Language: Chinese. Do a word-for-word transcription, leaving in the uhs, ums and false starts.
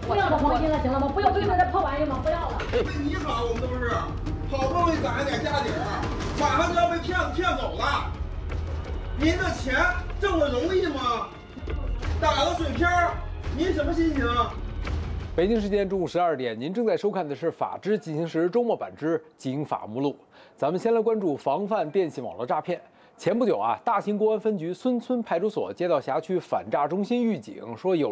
不要这黄金了，行了吗？不要对面这破玩意吗？不要了。 为你好，我们都是好不容易攒了点家底儿，马上就要被骗子骗走了。您这钱挣的容易吗？打了水漂，您什么心情？ 北京时间中午十二点，您正在收看的是《法治进行时》周末版之《警法目录》。咱们先来关注防范电信网络诈骗。前不久啊，大兴公安分局孙村派出所接到辖区反诈中心预警，说有